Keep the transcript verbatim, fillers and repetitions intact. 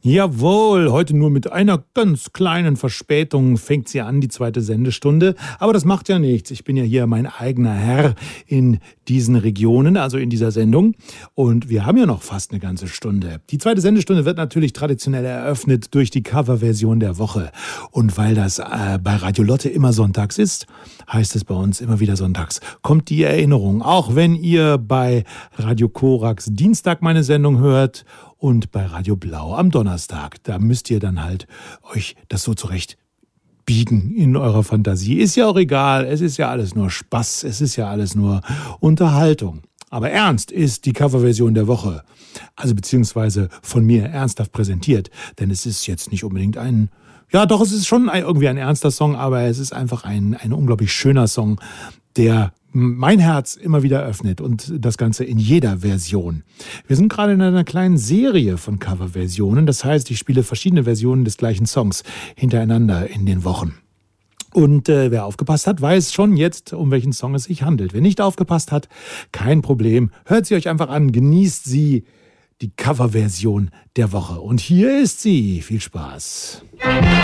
Jawohl, heute nur mit einer ganz kleinen Verspätung fängt sie an, die zweite Sendestunde. Aber das macht ja nichts. Ich bin ja hier mein eigener Herr in diesen Regionen, also in dieser Sendung. Und wir haben ja noch fast eine ganze Stunde. Die zweite Sendestunde wird natürlich traditionell eröffnet durch die Coverversion der Woche. Und weil das äh, bei Radio Lotte immer sonntags ist, heißt es bei uns immer wieder sonntags, kommt die Erinnerung. Auch wenn ihr bei Radio Korax Dienstag meine Sendung hört und bei Radio Blau am Donnerstag. Da müsst ihr dann halt euch das so zurecht biegen in eurer Fantasie. Ist ja auch egal, es ist ja alles nur Spaß, es ist ja alles nur Unterhaltung. Aber ernst ist die Coverversion der Woche, also beziehungsweise von mir ernsthaft präsentiert, denn es ist jetzt nicht unbedingt ein, ja doch, es ist schon ein, irgendwie ein ernster Song, aber es ist einfach ein, ein unglaublich schöner Song, der mein Herz immer wieder öffnet und das Ganze in jeder Version. Wir sind gerade in einer kleinen Serie von Coverversionen, das heißt, ich spiele verschiedene Versionen des gleichen Songs hintereinander in den Wochen. Und äh, wer aufgepasst hat, weiß schon jetzt, um welchen Song es sich handelt. Wer nicht aufgepasst hat, kein Problem. Hört sie euch einfach an, genießt sie, die Coverversion der Woche. Und hier ist sie. Viel Spaß.